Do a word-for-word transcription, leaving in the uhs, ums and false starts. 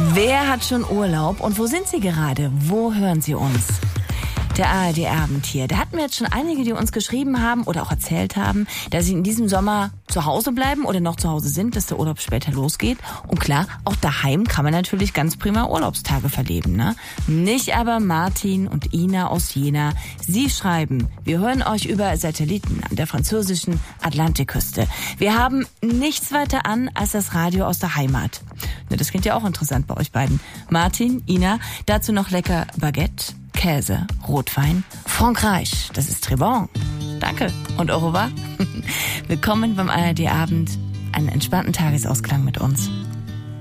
Wer hat schon Urlaub und wo sind Sie gerade? Wo hören Sie uns? Der A R D-Abend hier. Da hatten wir jetzt schon einige, die uns geschrieben haben oder auch erzählt haben, dass sie in diesem Sommer zu Hause bleiben oder noch zu Hause sind, dass der Urlaub später losgeht. Und klar, auch daheim kann man natürlich ganz prima Urlaubstage verleben, ne? Nicht aber Martin und Ina aus Jena. Sie schreiben, wir hören euch über Satelliten an der französischen Atlantikküste. Wir haben nichts weiter an als das Radio aus der Heimat. Ne, das klingt ja auch interessant bei euch beiden. Martin, Ina, dazu noch lecker Baguette, Käse, Rotwein, Frankreich, das ist très bon. Danke und au revoir. Willkommen beim A R D-Abend, einen entspannten Tagesausklang mit uns.